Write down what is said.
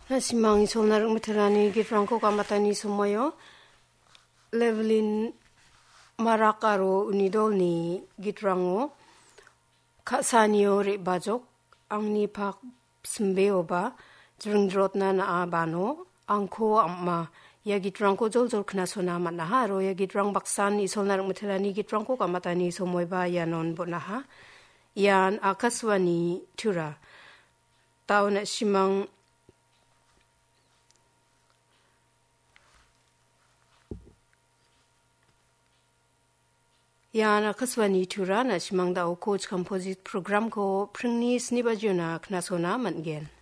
Nasimang isol narang materani gifranco kamatani sumoyo levelin marakaro unidol ni gitrango kasanio re bajok angni pak sembeo ba jrungrot na abano angko amma ya gitrangko jol khna sona manaha ro ya gitrang baksan isol narang materani gitranco kamatani sumoy ba yanon bonaha yan akaswani tura tauna simang Yana kaswani tura na simang dao coach composite program ko pringni snibajuna knasona manggen.